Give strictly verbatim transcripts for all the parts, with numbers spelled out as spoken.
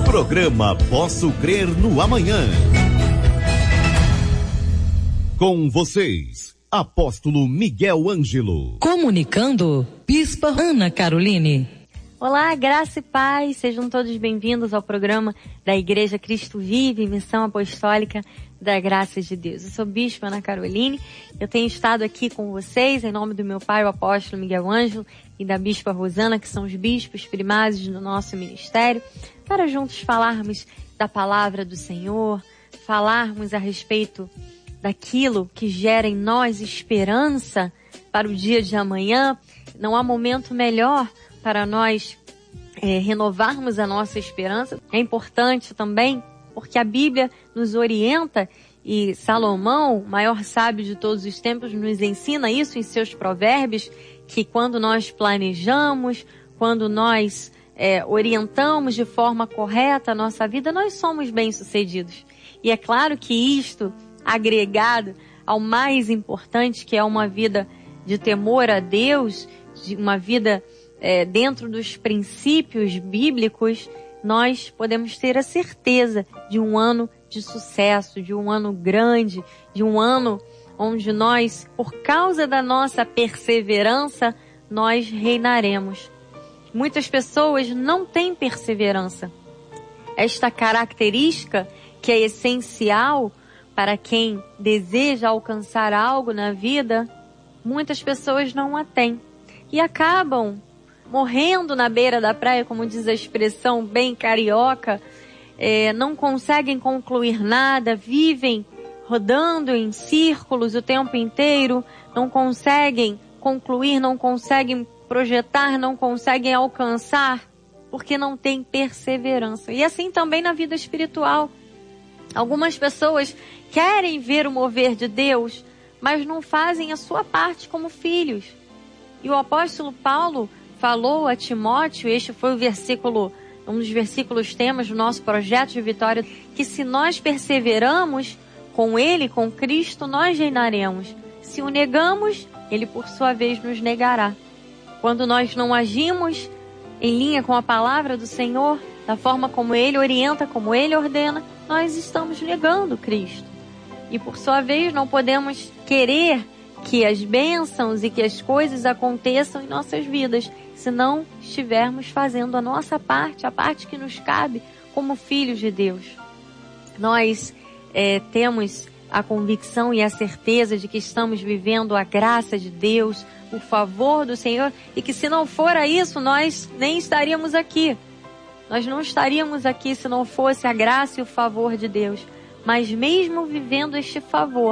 Programa Posso Crer no Amanhã. Com vocês, Apóstolo Miguel Ângelo. Comunicando, Bispa Ana Caroline. Olá, graça e paz, sejam todos bem-vindos ao programa da Igreja Cristo Vive, Missão Apostólica da Graça de Deus. Eu sou Bispa Ana Caroline, eu tenho estado aqui com vocês em nome do meu pai, o Apóstolo Miguel Ângelo, e da Bispa Rosana, que são os bispos primários do nosso ministério, para juntos falarmos da palavra do Senhor, falarmos a respeito daquilo que gera em nós esperança para o dia de amanhã. Não há momento melhor para nós é, renovarmos a nossa esperança. É importante também porque a Bíblia nos orienta e Salomão, o maior sábio de todos os tempos, nos ensina isso em seus provérbios, que quando nós planejamos, quando nós é, orientamos de forma correta a nossa vida, nós somos bem-sucedidos. E é claro que isto, agregado ao mais importante, que é uma vida de temor a Deus, de uma vida é, dentro dos princípios bíblicos, nós podemos ter a certeza de um ano de sucesso, de um ano grande, de um ano onde nós, por causa da nossa perseverança, nós reinaremos. Muitas pessoas não têm perseverança. Esta característica que é essencial para quem deseja alcançar algo na vida, muitas pessoas não a têm. E acabam morrendo na beira da praia, como diz a expressão bem carioca, é, não conseguem concluir nada, vivem rodando em círculos o tempo inteiro, não conseguem concluir, não conseguem projetar, não conseguem alcançar, porque não têm perseverança. E assim também na vida espiritual. Algumas pessoas querem ver o mover de Deus, mas não fazem a sua parte como filhos. E o apóstolo Paulo falou a Timóteo, este foi o versículo, um dos versículos temas do nosso projeto de vitória, que se nós perseveramos com Ele, com Cristo, nós reinaremos. Se o negamos, Ele por sua vez nos negará. Quando nós não agimos em linha com a palavra do Senhor, da forma como Ele orienta, como Ele ordena, nós estamos negando Cristo. E por sua vez não podemos querer que as bênçãos e que as coisas aconteçam em nossas vidas, se não estivermos fazendo a nossa parte, a parte que nos cabe como filhos de Deus. Nós é, temos a convicção e a certeza de que estamos vivendo a graça de Deus, o favor do Senhor, e que se não fora isso, nós nem estaríamos aqui. Nós não estaríamos aqui se não fosse a graça e o favor de Deus. Mas mesmo vivendo este favor,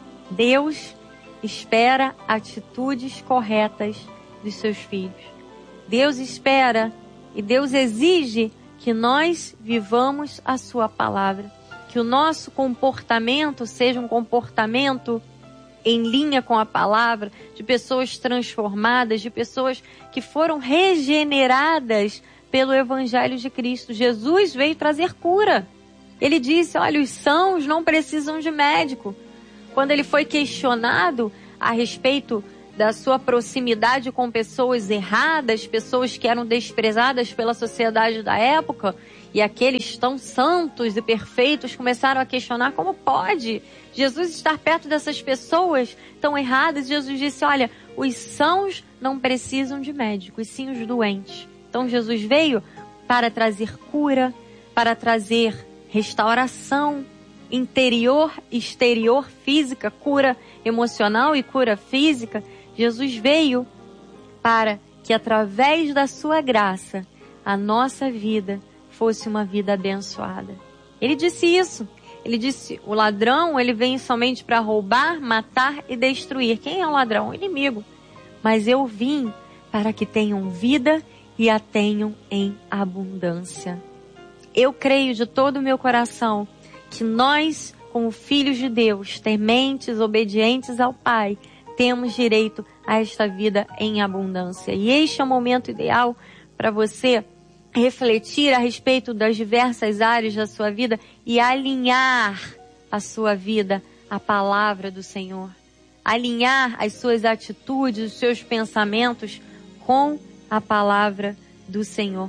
Deus espera atitudes corretas dos seus filhos. Deus espera e Deus exige que nós vivamos a sua palavra. Que o nosso comportamento seja um comportamento em linha com a palavra, de pessoas transformadas, de pessoas que foram regeneradas pelo Evangelho de Cristo. Jesus veio trazer cura. Ele disse, olha, os sãos não precisam de médico. Quando ele foi questionado a respeito da sua proximidade com pessoas erradas, pessoas que eram desprezadas pela sociedade da época, e aqueles tão santos e perfeitos começaram a questionar como pode Jesus estar perto dessas pessoas tão erradas. Jesus disse, olha, os sãos não precisam de médico, e sim os doentes. Então Jesus veio para trazer cura, para trazer restauração interior, exterior, física, cura emocional e cura física. Jesus veio para que através da sua graça a nossa vida fosse uma vida abençoada. Ele disse isso. Ele disse, o ladrão, ele vem somente para roubar, matar e destruir. Quem é o ladrão? O inimigo. Mas eu vim para que tenham vida e a tenham em abundância. Eu creio de todo o meu coração que nós, como filhos de Deus, tementes, obedientes ao Pai, temos direito a esta vida em abundância. E este é o momento ideal para você refletir a respeito das diversas áreas da sua vida e alinhar a sua vida à palavra do Senhor. Alinhar as suas atitudes, os seus pensamentos com a palavra do Senhor.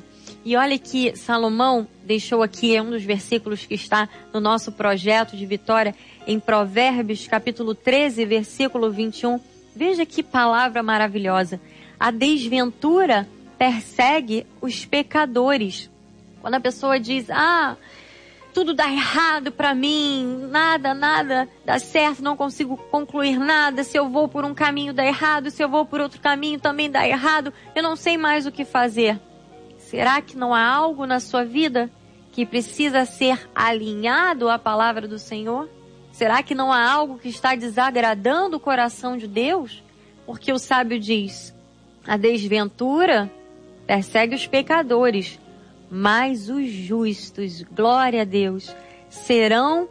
E olha que Salomão deixou aqui, é um dos versículos que está no nosso projeto de vitória, em Provérbios, capítulo treze, versículo vinte e um. Veja que palavra maravilhosa. A desventura persegue os pecadores. Quando a pessoa diz, ah, tudo dá errado para mim, nada, nada dá certo, não consigo concluir nada, se eu vou por um caminho dá errado, se eu vou por outro caminho também dá errado, eu não sei mais o que fazer. Será que não há algo na sua vida que precisa ser alinhado à palavra do Senhor? Será que não há algo que está desagradando o coração de Deus? Porque o sábio diz, a desventura persegue os pecadores, mas os justos, glória a Deus, serão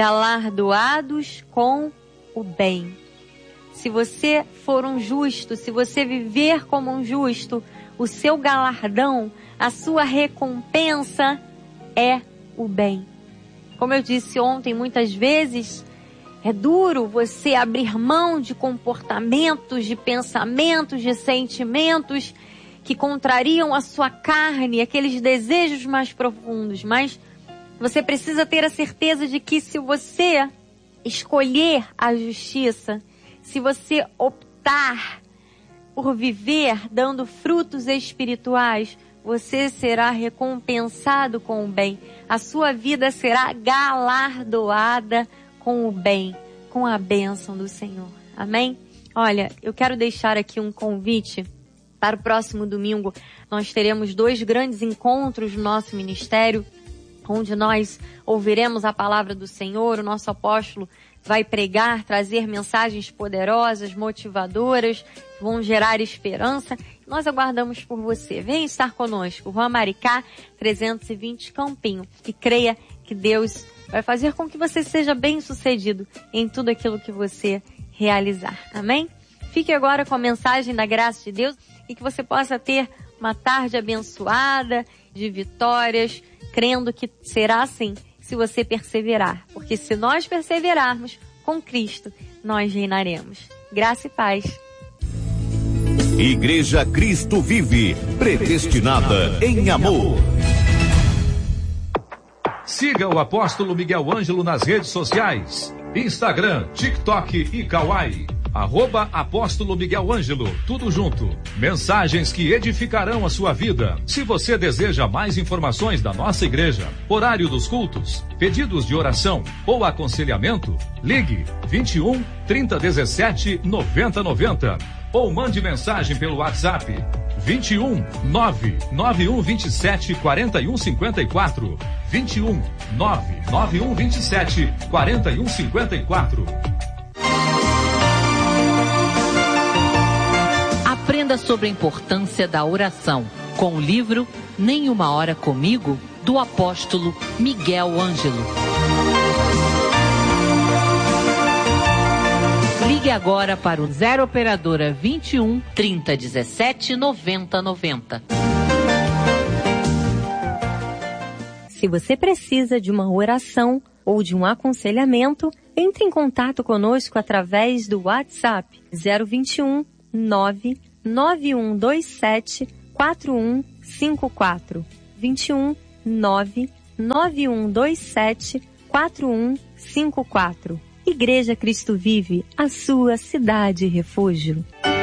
galardoados com o bem. Se você for um justo, se você viver como um justo, o seu galardão, a sua recompensa é o bem. Como eu disse ontem, muitas vezes é duro você abrir mão de comportamentos, de pensamentos, de sentimentos que contrariam a sua carne, aqueles desejos mais profundos. Mas você precisa ter a certeza de que se você escolher a justiça, se você optar por viver dando frutos espirituais, você será recompensado com o bem. A sua vida será galardoada com o bem, com a bênção do Senhor. Amém? Olha, eu quero deixar aqui um convite para o próximo domingo. Nós teremos dois grandes encontros no nosso ministério, onde nós ouviremos a palavra do Senhor. O nosso apóstolo vai pregar, trazer mensagens poderosas, motivadoras, que vão gerar esperança. Nós aguardamos por você. Venha estar conosco. Rua Maricá, trezentos e vinte, Campinho. E creia que Deus vai fazer com que você seja bem-sucedido em tudo aquilo que você realizar. Amém? Fique agora com a mensagem da graça de Deus e que você possa ter uma tarde abençoada, de vitórias, crendo que será assim se você perseverar. Porque se nós perseverarmos com Cristo, nós reinaremos. Graça e paz. Igreja Cristo Vive, predestinada em amor. Siga o apóstolo Miguel Ângelo nas redes sociais. Instagram, TikTok e Kawaii. Arroba Apóstolo Miguel Ângelo, tudo junto. Mensagens que edificarão a sua vida. Se você deseja mais informações da nossa igreja, horário dos cultos, pedidos de oração ou aconselhamento, ligue vinte e um, trinta, dezessete, noventa, noventa ou mande mensagem pelo WhatsApp vinte e um, nove nove um vinte e sete, quarenta e um cinquenta e quatro. vinte e um, nove nove um vinte e sete, quarenta e um cinquenta e quatro. Aprenda sobre a importância da oração com o livro Nem Uma Hora Comigo, do apóstolo Miguel Ângelo. Ligue agora para o zero operadora vinte e um, trinta, dezessete, noventa, noventa. Se você precisa de uma oração ou de um aconselhamento, entre em contato conosco através do WhatsApp zero vinte e um, nove nove um dois sete, quatro um cinco quatro. vinte e um, nove nove um dois sete, quatro um cinco quatro. Igreja Cristo Vive, a sua cidade refúgio.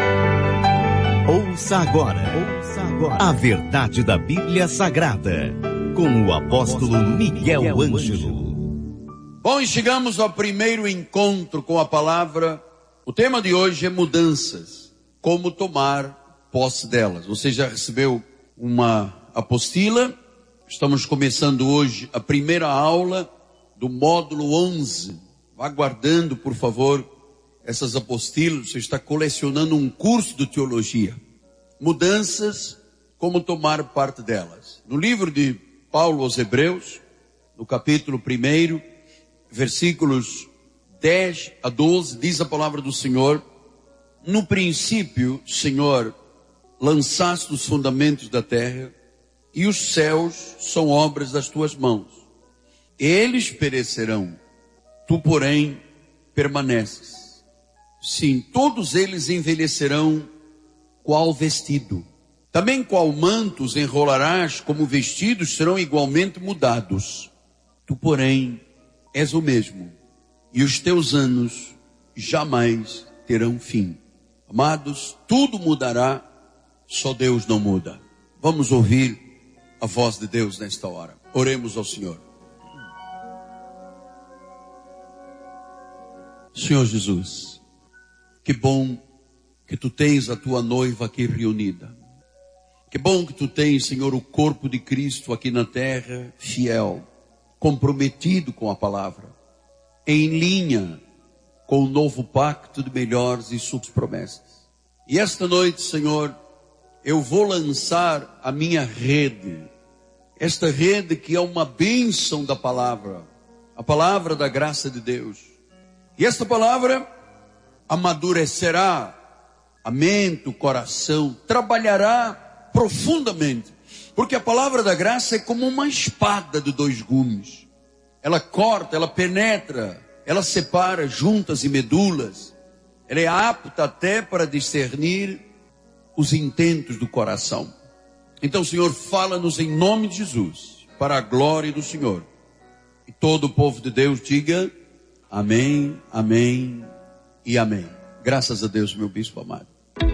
Ouça agora, ouça agora a verdade da Bíblia Sagrada, com o apóstolo Miguel Ângelo. Bom, e chegamos ao primeiro encontro com a palavra. O tema de hoje é mudanças. Como tomar posse delas. Você já recebeu uma apostila? Estamos começando hoje a primeira aula do módulo onze. Vá guardando, por favor, essas apostilas. Você está colecionando um curso de teologia. Mudanças, como tomar parte delas. No livro de Paulo aos Hebreus, no capítulo primeiro, versículos dez a doze, diz a palavra do Senhor: no princípio, Senhor, lançaste os fundamentos da terra, e os céus são obras das tuas mãos. Eles perecerão, tu, porém, permaneces. Sim, todos eles envelhecerão qual vestido. Também qual manto os enrolarás, como vestidos serão igualmente mudados. Tu, porém, és o mesmo, e os teus anos jamais terão fim. Amados, tudo mudará, só Deus não muda. Vamos ouvir a voz de Deus nesta hora. Oremos ao Senhor. Senhor Jesus, que bom que tu tens a tua noiva aqui reunida. Que bom que tu tens, Senhor, o corpo de Cristo aqui na terra, fiel, comprometido com a palavra, em linha com o novo pacto de melhores e suas promessas. E esta noite, Senhor, eu vou lançar a minha rede, esta rede que é uma bênção da palavra, a palavra da graça de Deus. E esta palavra amadurecerá a mente, o coração, trabalhará profundamente, porque a palavra da graça é como uma espada de dois gumes. Ela corta, ela penetra, ela separa juntas e medulas. Ela é apta até para discernir os intentos do coração. Então, Senhor, fala-nos em nome de Jesus, para a glória do Senhor. E todo o povo de Deus diga amém, amém e amém. Graças a Deus, meu bispo amado.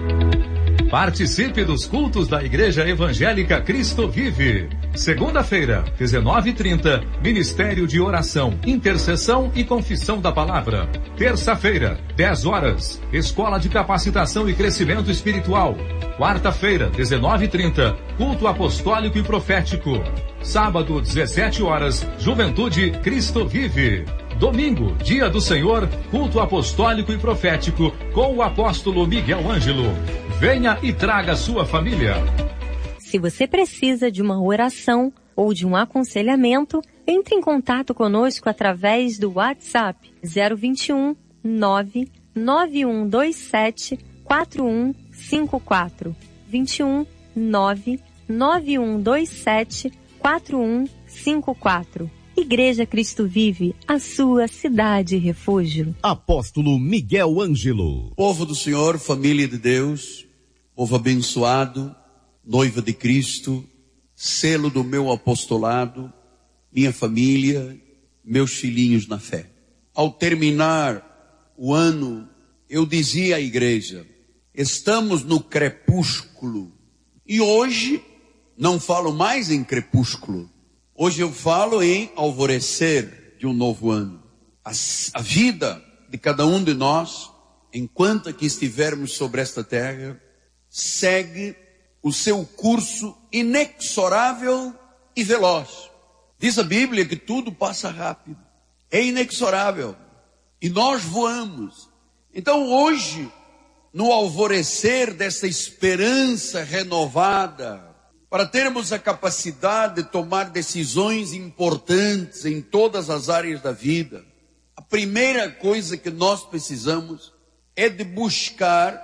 Participe dos cultos da Igreja Evangélica Cristo Vive. Segunda-feira, dezenove e trinta, Ministério de Oração, Intercessão e Confissão da Palavra. Terça-feira, dez horas, Escola de Capacitação e Crescimento Espiritual. Quarta-feira, dezenove e trinta, Culto Apostólico e Profético. Sábado, dezessete horas, Juventude Cristo Vive. Domingo, Dia do Senhor, Culto Apostólico e Profético, com o apóstolo Miguel Ângelo. Venha e traga sua família. Se você precisa de uma oração ou de um aconselhamento, entre em contato conosco através do WhatsApp zero vinte e um, nove nove um dois sete, quatro um cinco quatro. vinte e um, nove nove um dois sete, quatro um cinco quatro. Igreja Cristo Vive, a sua cidade refúgio. Apóstolo Miguel Ângelo. Povo do Senhor, família de Deus, povo abençoado, noiva de Cristo, selo do meu apostolado, minha família, meus filhinhos na fé. Ao terminar o ano, eu dizia à igreja, estamos no crepúsculo. E hoje, não falo mais em crepúsculo. Hoje eu falo em alvorecer de um novo ano. A, a vida de cada um de nós, enquanto aqui estivermos sobre esta terra, segue o seu curso inexorável e veloz. Diz a Bíblia que tudo passa rápido. É inexorável. E nós voamos. Então hoje, no alvorecer dessa esperança renovada, para termos a capacidade de tomar decisões importantes em todas as áreas da vida, a primeira coisa que nós precisamos é de buscar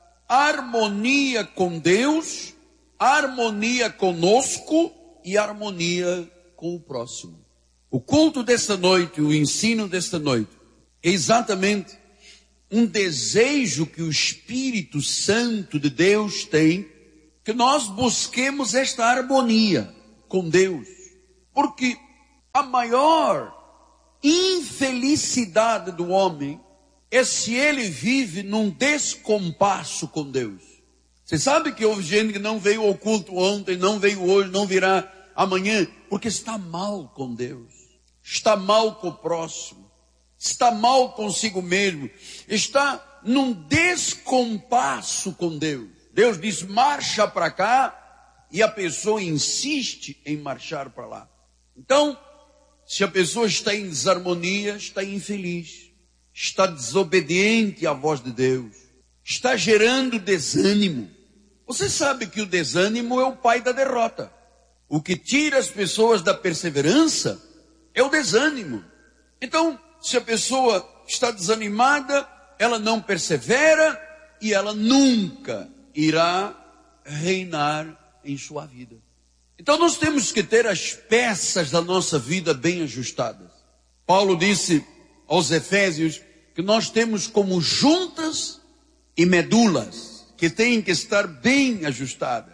harmonia com Deus, harmonia conosco e harmonia com o próximo. O culto desta noite, o ensino desta noite, é exatamente um desejo que o Espírito Santo de Deus tem, que nós busquemos esta harmonia com Deus. Porque a maior infelicidade do homem é se ele vive num descompasso com Deus. Você sabe que houve gente que não veio ao culto ontem, não veio hoje, não virá amanhã, porque está mal com Deus, está mal com o próximo, está mal consigo mesmo, está num descompasso com Deus. Deus diz, marcha para cá, e a pessoa insiste em marchar para lá. Então, se a pessoa está em desarmonia, está infeliz, está desobediente à voz de Deus, está gerando desânimo. Você sabe que o desânimo é o pai da derrota. O que tira as pessoas da perseverança é o desânimo. Então, se a pessoa está desanimada, ela não persevera e ela nunca irá reinar em sua vida. Então nós temos que ter as peças da nossa vida bem ajustadas. Paulo disse aos Efésios que nós temos como juntas e medulas que têm que estar bem ajustadas.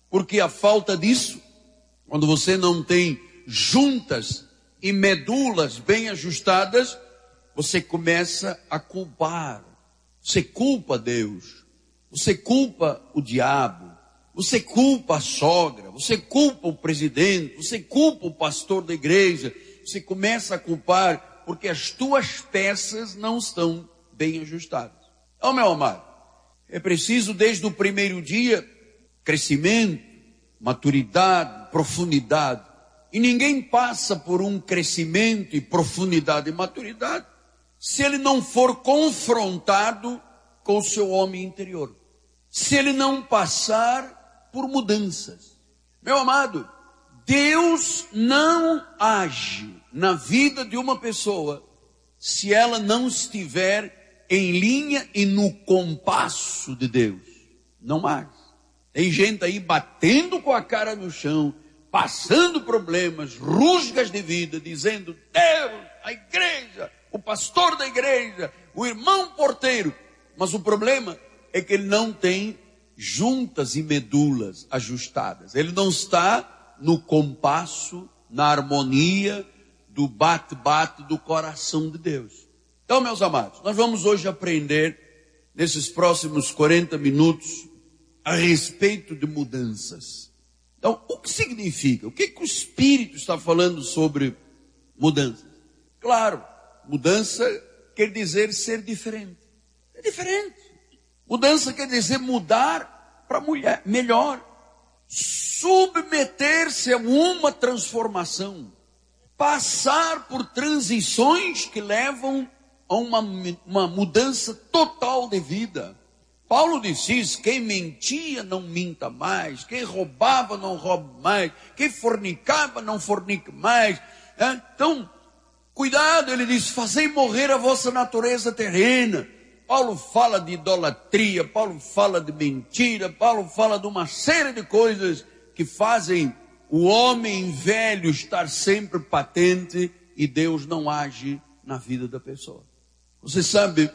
Porque a falta disso, quando você não tem juntas e medulas bem ajustadas, você começa a culpar. Você culpa Deus, você culpa o diabo, você culpa a sogra, você culpa o presidente, você culpa o pastor da igreja. Você começa a culpar porque as tuas peças não estão bem ajustadas. Então, meu amado, é preciso desde o primeiro dia crescimento, maturidade, profundidade. E ninguém passa por um crescimento e profundidade e maturidade se ele não for confrontado com o seu homem interior. Se ele não passar por mudanças. Meu amado, Deus não age na vida de uma pessoa se ela não estiver em linha e no compasso de Deus. Não age. Tem gente aí batendo com a cara no chão, passando problemas, rusgas de vida, dizendo: Deus, a igreja, o pastor da igreja, o irmão porteiro. Mas o problema é que ele não tem juntas e medulas ajustadas. Ele não está no compasso, na harmonia do bate-bate do coração de Deus. Então, meus amados, nós vamos hoje aprender, nesses próximos quarenta minutos, a respeito de mudanças. Então, o que significa? O que, que o Espírito está falando sobre mudanças? Claro, mudança quer dizer ser diferente. É diferente. Mudança quer dizer mudar para mulher, melhor. Submeter-se a uma transformação. Passar por transições que levam a uma, uma mudança total de vida. Paulo disse isso: quem mentia não minta mais, quem roubava não roube mais, quem fornicava não fornique mais. Então, cuidado, ele diz: fazei morrer a vossa natureza terrena. Paulo fala de idolatria, Paulo fala de mentira, Paulo fala de uma série de coisas que fazem o homem velho estar sempre patente e Deus não age na vida da pessoa. Você sabe,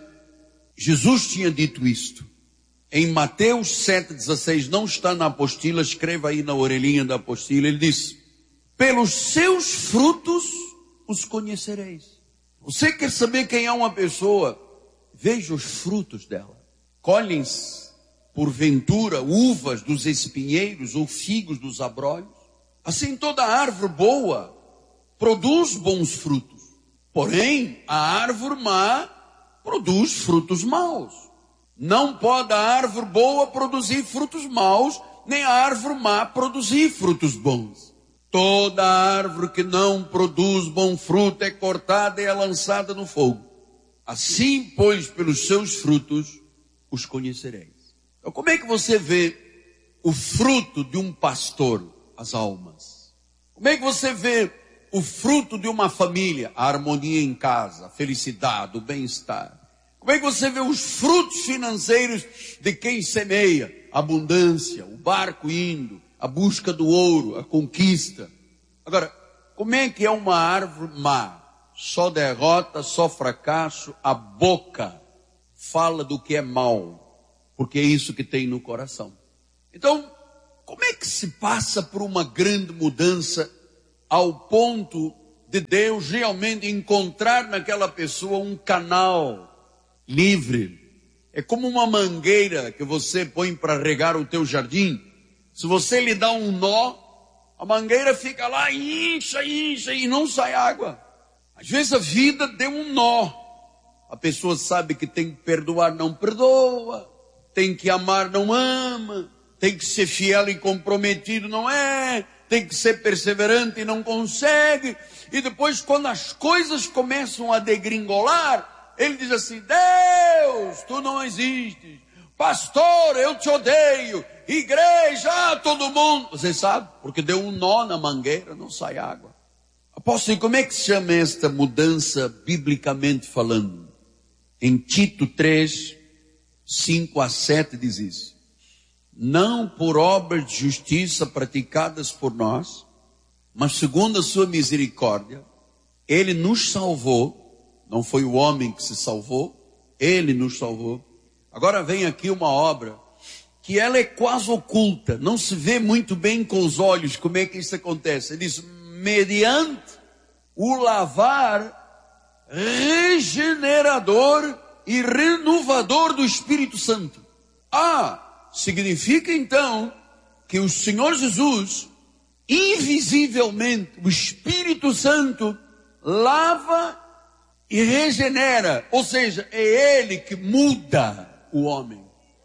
Jesus tinha dito isto. Em Mateus sete, dezesseis, não está na apostila, escreva aí na orelhinha da apostila, ele diz: pelos seus frutos os conhecereis. Você quer saber quem é uma pessoa? Veja os frutos dela. Colhem-se, porventura, uvas dos espinheiros ou figos dos abrolhos? Assim toda árvore boa produz bons frutos. Porém, a árvore má produz frutos maus. Não pode a árvore boa produzir frutos maus, nem a árvore má produzir frutos bons. Toda árvore que não produz bom fruto é cortada e é lançada no fogo. Assim, pois, pelos seus frutos os conhecereis. Então, como é que você vê o fruto de um pastor? As almas. Como é que você vê o fruto de uma família? A harmonia em casa, a felicidade, o bem-estar. Como é que você vê os frutos financeiros de quem semeia? A abundância, o barco indo, a busca do ouro, a conquista. Agora, como é que é uma árvore má? Só derrota, só fracasso, a boca fala do que é mal, porque é isso que tem no coração. Então, como é que se passa por uma grande mudança ao ponto de Deus realmente encontrar naquela pessoa um canal livre? É como uma mangueira que você põe para regar o teu jardim. Se você lhe dá um nó, a mangueira fica lá, incha, incha e não sai água. Às vezes a vida deu um nó. A pessoa sabe que tem que perdoar, não perdoa. Tem que amar, não ama. Tem que ser fiel e comprometido, não é. Tem que ser perseverante e não consegue. E depois, quando as coisas começam a degringolar, ele diz assim: Deus, tu não existes. Pastor, eu te odeio. Igreja, ah, todo mundo. Você sabe? Porque deu um nó na mangueira, não sai água. Apóstolo, como é que se chama esta mudança biblicamente falando? Em Tito três, cinco a sete diz isso. Não por obras de justiça praticadas por nós, mas segundo a sua misericórdia, Ele nos salvou. Não foi o homem que se salvou, Ele nos salvou. Agora vem aqui uma obra que ela é quase oculta, não se vê muito bem com os olhos como é que isso acontece. Ele diz, mediante o lavar regenerador e renovador do Espírito Santo. Ah, significa então que o Senhor Jesus, invisivelmente, o Espírito Santo, lava e regenera. Ou seja, é Ele que muda o homem.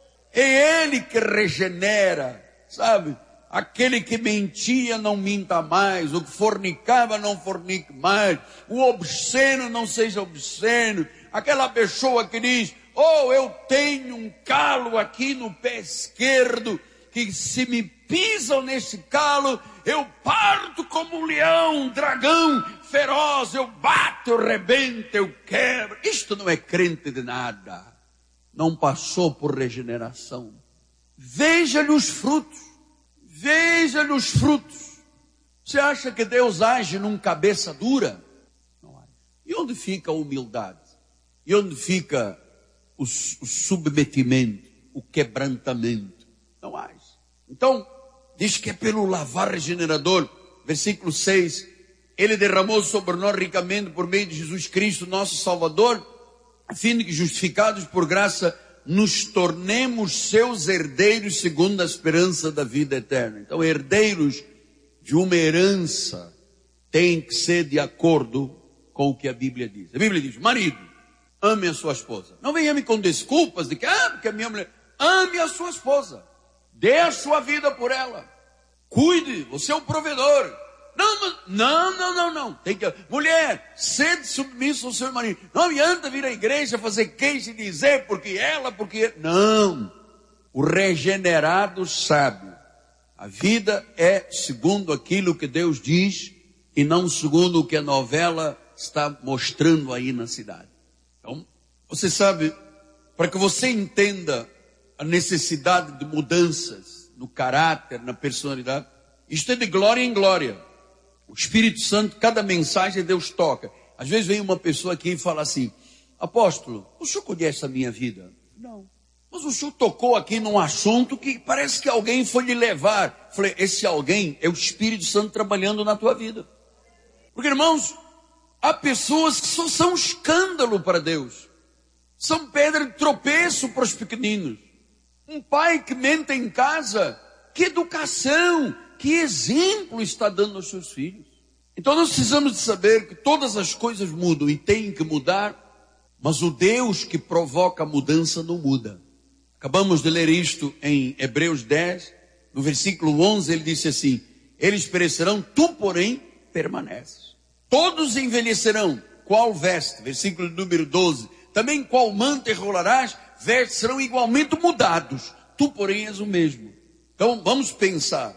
É Ele que regenera, sabe? Aquele que mentia não minta mais, o que fornicava não fornique mais, o obsceno não seja obsceno, aquela pessoa que diz, oh, eu tenho um calo aqui no pé esquerdo, que se me pisam nesse calo, eu parto como um leão, um dragão feroz, eu bato, eu rebento, eu quebro. Isto não é crente de nada, não passou por regeneração. Veja-lhe os frutos. Veja-lhe os frutos. Você acha que Deus age num cabeça dura? Não age. E onde fica a humildade? E onde fica o, o submetimento, o quebrantamento? Não age. Então, diz que é pelo lavar regenerador. Versículo seis. Ele derramou sobre nós ricamente por meio de Jesus Cristo, nosso Salvador, a fim de que, justificados por graça, nos tornemos seus herdeiros segundo a esperança da vida eterna. Então, herdeiros de uma herança tem que ser de acordo com o que a Bíblia diz. A Bíblia diz, marido, ame a sua esposa. Não venha me com desculpas de que, ah, porque a minha mulher... Ame a sua esposa. Dê a sua vida por ela. Cuide, você é o provedor. Não, não, não, não, não. Tem que... Mulher, sede submissa ao seu marido. Não adianta vir à igreja fazer queixa e dizer porque ela, porque... Não. O regenerado sabe. A vida é segundo aquilo que Deus diz e não segundo o que a novela está mostrando aí na cidade. Então, você sabe, para que você entenda a necessidade de mudanças no caráter, na personalidade, isto é de glória em glória. O Espírito Santo, cada mensagem Deus toca. Às vezes vem uma pessoa aqui e fala assim, apóstolo, o senhor conhece a minha vida? Não. Mas o senhor tocou aqui num assunto que parece que alguém foi lhe levar. Falei, esse alguém é o Espírito Santo trabalhando na tua vida. Porque, irmãos, há pessoas que só são escândalo para Deus. São pedra de tropeço para os pequeninos. Um pai que mente em casa, que educação, que exemplo está dando aos seus filhos. Então nós precisamos de saber que todas as coisas mudam e têm que mudar, mas o Deus que provoca a mudança não muda. Acabamos de ler isto em Hebreus dez, no versículo onze, ele disse assim, eles perecerão, tu porém permaneces. Todos envelhecerão, qual veste? Versículo número doze, também qual manto enrolarás, vestes serão igualmente mudados, tu porém és o mesmo. Então vamos pensar,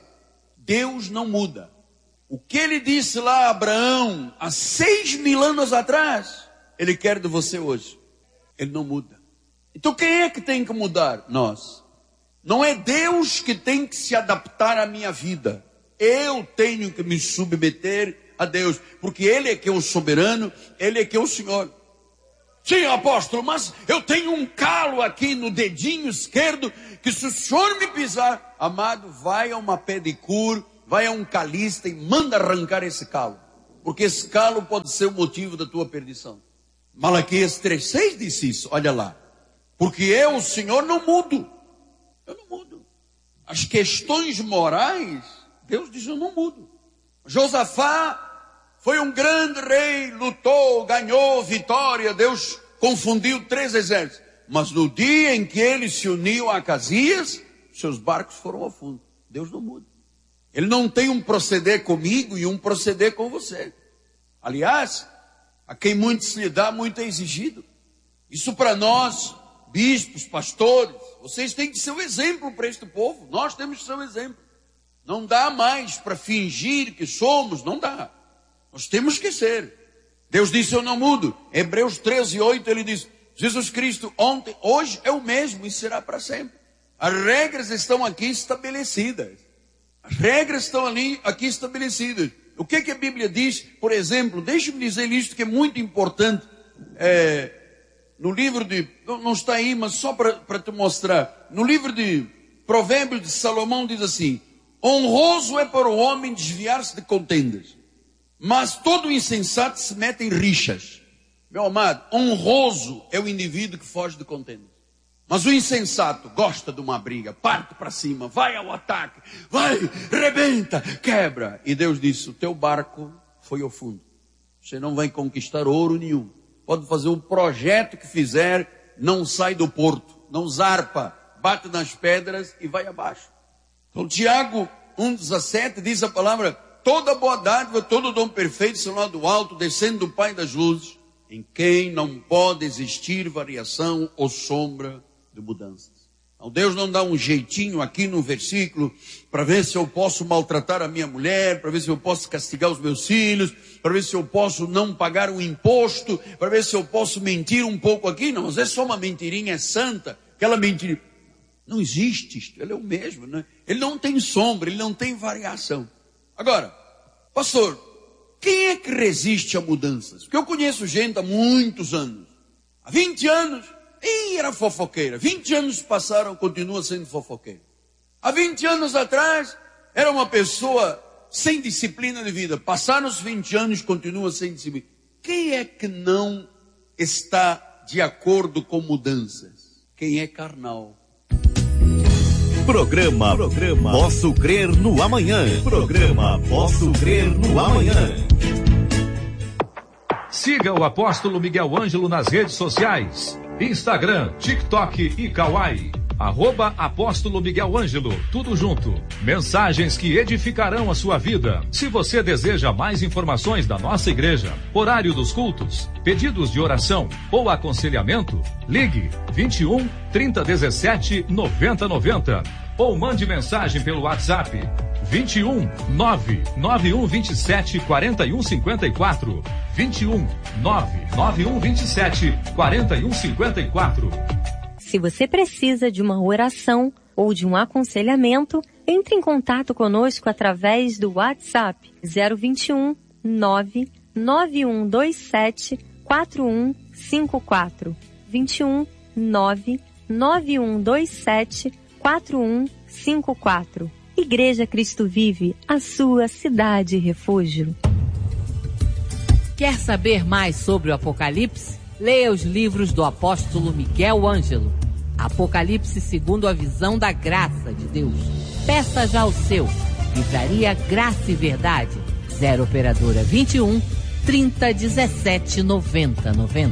Deus não muda. O que ele disse lá a Abraão, há seis mil anos atrás, ele quer de você hoje. Ele não muda. Então quem é que tem que mudar? Nós. Não é Deus que tem que se adaptar à minha vida. Eu tenho que me submeter a Deus, porque Ele é que é o soberano, Ele é que é o Senhor. Sim, apóstolo, mas eu tenho um calo aqui no dedinho esquerdo, que se o senhor me pisar, amado, vai a uma pedicure, vai a um calista e manda arrancar esse calo, porque esse calo pode ser o motivo da tua perdição. Malaquias três seis disse isso, olha lá, porque eu, o Senhor, não mudo, eu não mudo. As questões morais, Deus diz, eu não mudo. Josafá foi um grande rei, lutou, ganhou vitória, Deus confundiu três exércitos. Mas no dia em que ele se uniu a Acasias, seus barcos foram ao fundo. Deus não muda. Ele não tem um proceder comigo e um proceder com você. Aliás, a quem muito se lhe dá, muito é exigido. Isso para nós, bispos, pastores, vocês têm que ser o exemplo para este povo. Nós temos que ser o exemplo. Não dá mais para fingir que somos, não dá. Nós temos que ser. Deus disse, eu não mudo. Hebreus treze, oito, ele diz, Jesus Cristo ontem, hoje é o mesmo e será para sempre. As regras estão aqui estabelecidas. As regras estão ali, aqui estabelecidas. O que, que a Bíblia diz? Por exemplo, deixe-me dizer isto que é muito importante. É, no livro de, não está aí, mas só para te mostrar. No livro de Provérbios de Salomão diz assim: honroso é para o homem desviar-se de contendas, mas todo insensato se mete em rixas. Meu amado, honroso é o indivíduo que foge de contendas. Mas o insensato gosta de uma briga, parte para cima, vai ao ataque, vai, rebenta, quebra. E Deus disse: o teu barco foi ao fundo. Você não vai conquistar ouro nenhum. Pode fazer o projeto que fizer, não sai do porto, não zarpa, bate nas pedras e vai abaixo. Então Tiago um, dezessete diz a palavra: toda boa dádiva, todo dom perfeito são lá do alto, descendo do Pai das luzes, em quem não pode existir variação ou sombra de mudanças. Então Deus não dá um jeitinho aqui no versículo para ver se eu posso maltratar a minha mulher, para ver se eu posso castigar os meus filhos, para ver se eu posso não pagar um imposto, para ver se eu posso mentir um pouco aqui. Não, mas é só uma mentirinha santa, aquela mentira. Não existe isto, ele é o mesmo, né? Ele não tem sombra, ele não tem variação. Agora, pastor, quem é que resiste a mudanças? Porque eu conheço gente há muitos anos, há vinte anos, e era fofoqueira. vinte anos passaram, continua sendo fofoqueira. Há vinte anos atrás, era uma pessoa sem disciplina de vida. Passaram os vinte anos, continua sem disciplina. Quem é que não está de acordo com mudanças? Quem é carnal? Programa, Programa Posso Crer no Amanhã. Programa Posso Crer no Amanhã. Siga o apóstolo Miguel Ângelo nas redes sociais. Instagram, TikTok e Kawaii. Arroba Apóstolo Miguel Ângelo, tudo junto. Mensagens que edificarão a sua vida. Se você deseja mais informações da nossa igreja, horário dos cultos, pedidos de oração ou aconselhamento, ligue vinte e um, trinta, dezessete, noventa, noventa ou mande mensagem pelo WhatsApp vinte e um, nove nove um vinte e sete, quarenta e um cinquenta e quatro. vinte e um, nove nove um vinte e sete, quarenta e um cinquenta e quatro. Se você precisa de uma oração ou de um aconselhamento, entre em contato conosco através do WhatsApp zero vinte e um, nove nove um dois sete, quatro um cinco quatro. vinte e um, nove nove um dois sete, quatro um cinco quatro. Igreja Cristo Vive, a sua cidade refúgio. Quer saber mais sobre o Apocalipse? Leia os livros do apóstolo Miguel Ângelo. Apocalipse segundo a visão da graça de Deus. Peça já o seu. Livraria Graça e Verdade. zero operadora vinte e um, trinta, dezessete, noventa, noventa.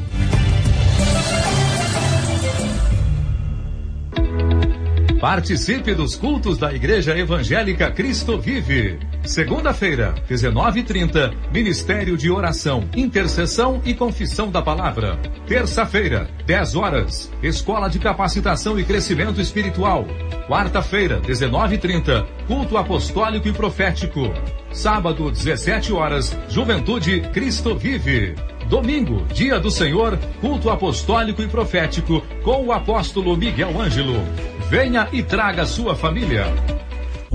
Participe dos cultos da Igreja Evangélica Cristo Vive. Segunda-feira, dezenove e trinta, Ministério de Oração, Intercessão e Confissão da Palavra. Terça-feira, dez horas, Escola de Capacitação e Crescimento Espiritual. Quarta-feira, dezenove e trinta, Culto Apostólico e Profético. Sábado, dezessete horas, Juventude Cristo Vive. Domingo, Dia do Senhor, Culto Apostólico e Profético com o apóstolo Miguel Ângelo. Venha e traga sua família.